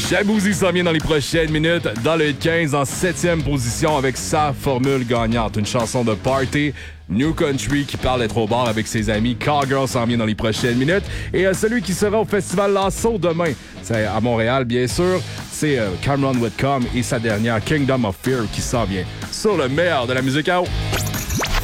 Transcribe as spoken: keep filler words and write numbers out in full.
Jabouzi s'en vient dans les prochaines minutes. Dans le quinze, en septième position avec sa formule gagnante. Une chanson de party. New Country qui parle d'être au bar avec ses amis. Cowgirl s'en vient dans les prochaines minutes. Et euh, celui qui sera au Festival Lasso demain, c'est à Montréal, bien sûr, c'est euh, Cameron Whitcomb et sa dernière Kingdom of Fear qui s'en vient sur le meilleur de la musique à eau.